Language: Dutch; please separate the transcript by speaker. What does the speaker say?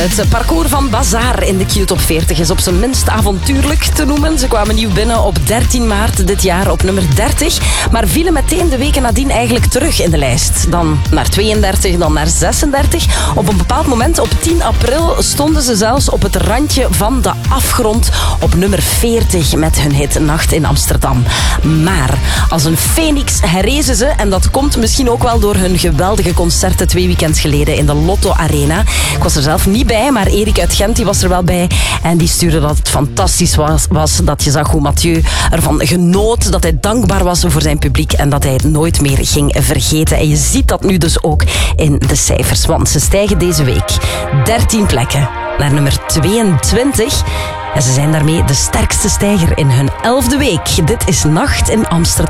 Speaker 1: Het parcours van Bazaar in de Q-top 40 is op zijn minst avontuurlijk te noemen. Ze kwamen nieuw binnen op 13 maart dit jaar op nummer 30, maar vielen meteen de weken nadien eigenlijk terug in de lijst. Dan naar 32, dan naar 36. Op een bepaald moment, op 10 april, stonden ze zelfs op het randje van de afgrond op nummer 40 met hun hit Nacht in Amsterdam. Maar als een phoenix herrezen ze, en dat komt misschien ook wel door hun geweldige concerten 2 weekends geleden in de Lotto Arena. Ik was er zelf niet bij, maar Erik uit Gent die was er wel bij en die stuurde dat het fantastisch was, dat je zag hoe Mathieu ervan genoot, dat hij dankbaar was voor zijn publiek en dat hij het nooit meer ging vergeten. En je ziet dat nu dus ook in de cijfers, want ze stijgen deze week 13 plekken naar nummer 22 en ze zijn daarmee de sterkste stijger in hun 11e week. Dit is Nacht in Amsterdam.